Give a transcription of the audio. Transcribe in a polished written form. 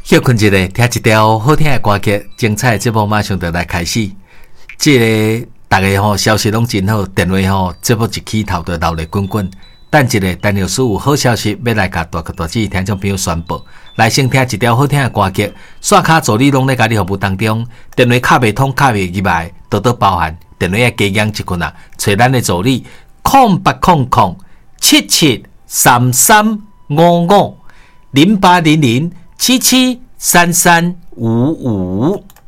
休困一下，听一条好听的歌曲，精彩的节目马上就来开始。这个大家消息拢真好，电话节目一起头就闹热滚滚。等一下，陈老师有好消息要来甲大哥大姐听众朋友宣布。来先听一条好听的歌曲，刷卡助理拢在家己服务当中。电话卡袂通，卡袂入来，多多包涵。电话要加养一困啊，找咱的助理08007733550800773355。